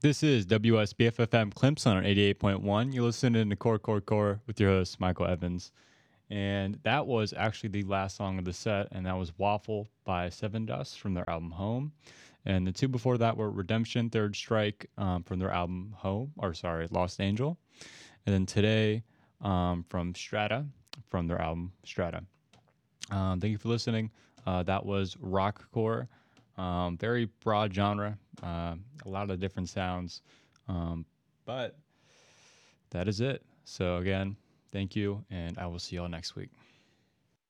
This is WSBFFM Clemson on 88.1. You're listening to Core with your host, Michael Evans. And that was actually the last song of the set, and that was Waffle by Seven Dust from their album Home. And the two before that were Redemption, Third Strike from their album Lost Angel. And then today from Strata from their album Strata. Thank you for listening. That was rockcore, very broad genre, a lot of different sounds, but that is it. So again, thank you, and I will see y'all next week.